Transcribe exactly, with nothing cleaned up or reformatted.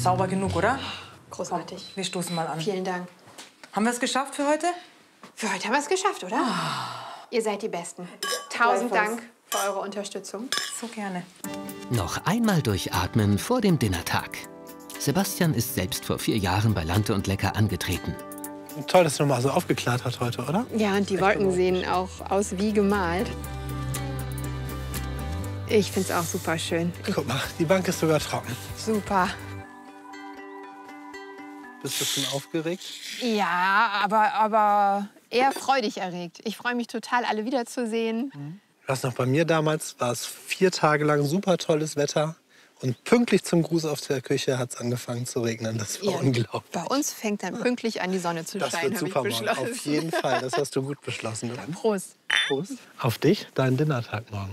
sauber genug, oder? Großartig. Wir stoßen mal an. Vielen Dank. Haben wir es geschafft für heute? Für heute haben wir es geschafft, oder? Oh. Ihr seid die Besten. Tausend Dank für eure Unterstützung. So gerne. Noch einmal durchatmen vor dem Dinnertag. Sebastian ist selbst vor vier Jahren bei Lante und Lecker angetreten. Toll, dass du noch mal so aufgeklärt hat heute, oder? Ja, und die Wolken sehen auch aus wie gemalt. Ich find's auch super schön. Guck mal, die Bank ist sogar trocken. Super. Bist du schon aufgeregt? Ja, aber, aber eher freudig erregt. Ich freue mich total, alle wiederzusehen. Mhm. Du weißt noch, bei mir damals war es vier Tage lang super tolles Wetter. Und pünktlich zum Gruß auf der Küche hat es angefangen zu regnen. Das war ja unglaublich. Bei uns fängt dann pünktlich an, die Sonne zu das scheinen, wird super habe ich morgen. beschlossen. Auf jeden Fall, das hast du gut beschlossen. Prost. Prost. Auf dich, deinen Dinnertag morgen.